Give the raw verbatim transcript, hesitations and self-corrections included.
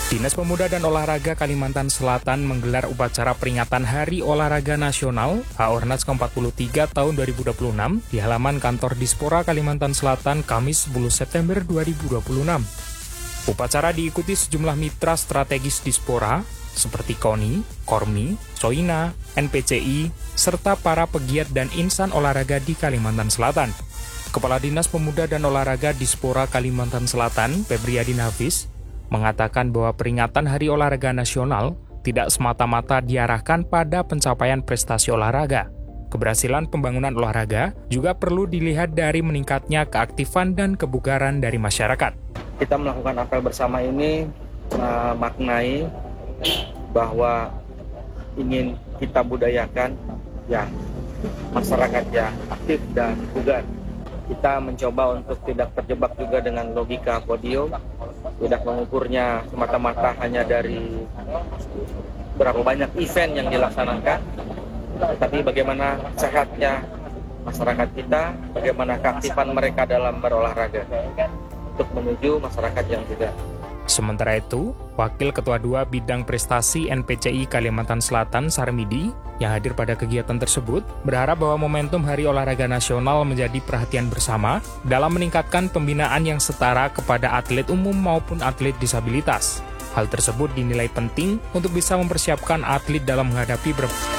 Dinas Pemuda dan Olahraga Kalimantan Selatan menggelar upacara peringatan Hari Olahraga Nasional H O R N A S ke empat puluh tiga tahun dua ribu dua puluh enam di halaman kantor Dispora Kalimantan Selatan Kamis sepuluh September dua ribu dua puluh enam. Upacara diikuti sejumlah mitra strategis Dispora seperti KONI, KORMI, SOINA, N P C I, serta para pegiat dan insan olahraga di Kalimantan Selatan. Kepala Dinas Pemuda dan Olahraga Dispora Kalimantan Selatan, Febriadin Hafiz, mengatakan bahwa peringatan Hari Olahraga Nasional tidak semata-mata diarahkan pada pencapaian prestasi olahraga. Keberhasilan pembangunan olahraga juga perlu dilihat dari meningkatnya keaktifan dan kebugaran dari masyarakat. Kita melakukan apel bersama ini uh, maknai bahwa ingin kita budayakan ya masyarakat yang aktif dan bugar. Kita mencoba untuk tidak terjebak juga dengan logika podium, tidak mengukurnya semata-mata hanya dari berapa banyak event yang dilaksanakan, tapi bagaimana sehatnya masyarakat kita, bagaimana keaktifan mereka dalam berolahraga untuk menuju masyarakat yang juga. Sementara itu, Wakil Ketua dua Bidang Prestasi N P C I Kalimantan Selatan, Sarmidi, yang hadir pada kegiatan tersebut, berharap bahwa momentum Hari Olahraga Nasional menjadi perhatian bersama dalam meningkatkan pembinaan yang setara kepada atlet umum maupun atlet disabilitas. Hal tersebut dinilai penting untuk bisa mempersiapkan atlet dalam menghadapi berbagai